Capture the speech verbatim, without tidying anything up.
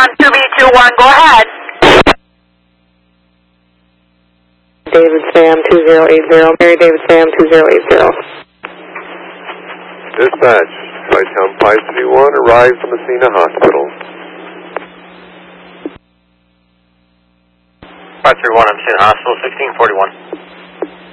on two B two one, go ahead. David Sam two zero eight zero, Mary David Sam two zero eight zero. Dispatch, Flighttown five three one, arrived from Messina Hospital. five three one, I'm Messina Hospital, sixteen forty-one.